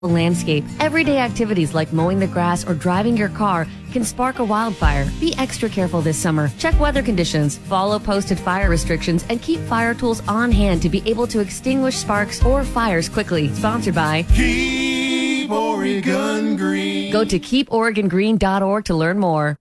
landscape. Everyday activities like mowing the grass or driving your car can spark a wildfire. Be extra careful this summer. Check weather conditions, follow posted fire restrictions, and keep fire tools on hand to be able to extinguish sparks or fires quickly. Sponsored by Keep Oregon Green. Go to keeporegongreen.org to learn more.